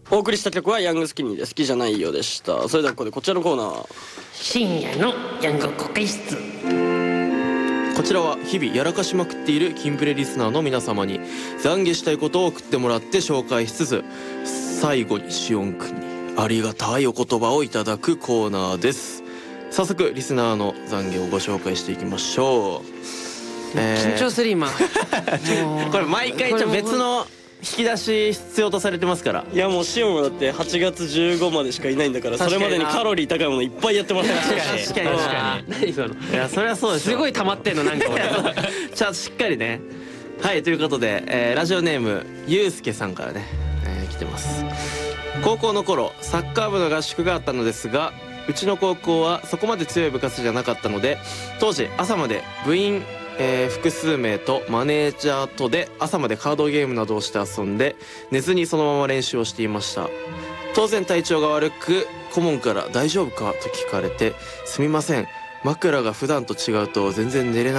お送りした曲はヤングスキニーで好きじゃないよでした。それではここでこちらのコーナー、 深夜のヤング国会室。 こちらは日々やらかしまくっているキンプレリスナーの皆様に懺悔したいことを送ってもらって紹介しつつ、最後にしおんくんにありがたいお言葉をいただくコーナーです。早速リスナーの懺悔をご紹介していきましょう。 緊張する今。 これ毎回別の引き出し必要とされてますから。 いやもうシオンはだって8月15までしかいないんだから、それまでにカロリー高いものいっぱいやってもらってます。 確かに何その。 いやそれはそうですよ。 すごい溜まってんのなんか俺。 ちゃんとしっかりね。はいということで、ラジオネームゆうすけさんからね、来てます。高校の頃サッカー部の合宿があったのですが、うちの高校はそこまで強い部活じゃなかったので、当時朝まで部員複数名とマネージャーとで朝までカードゲームなどをして遊んで、寝ずにそのまま練習をしていました。当然体調が悪く、顧問から大丈夫かと聞かれて、すみません、枕が普段と違うと全然寝れない